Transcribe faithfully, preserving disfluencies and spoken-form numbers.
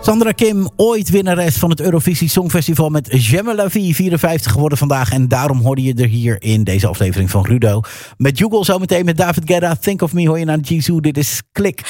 Sandra Kim, ooit winnares van het Eurovisie Songfestival met J'aime la vie, vierenvijftig geworden vandaag. En daarom hoorde je er hier in deze aflevering van Rudo. Met Jugel zometeen met David Guetta. Think of Me hoor je naar Jisoo. Dit is Klik.